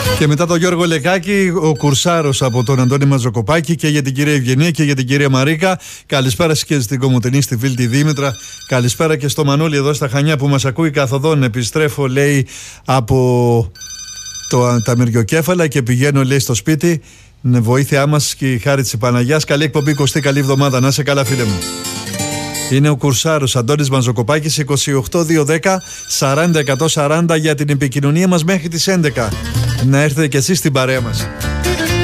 Και μετά τον Γιώργο Λεκάκη, ο Κουρσάρος από τον Αντώνη Μαζοκοπάκη, και για την κυρία Ευγενία και για την κυρία Μαρίκα. Καλησπέρα και στην Κομοτηνή, στη φίλη τη Δήμητρα. Καλησπέρα και στο Μανούλη εδώ στα Χανιά που μας ακούει καθοδόν. Επιστρέφω, λέει, από τα Μυριοκέφαλα και πηγαίνω, λέει, στο σπίτι. Βοήθειά μας και η χάρη της Παναγιάς. Καλή εκπομπή, Κωστή, καλή εβδομάδα. Να είσαι καλά, φίλε μου. Είναι ο Κουρσάρος Αντώνης Μαζοκοπάκης. 28-210 40-140 για την επικοινωνία μας μέχρι τις 11. Να έρθετε κι εσείς στην παρέα μας.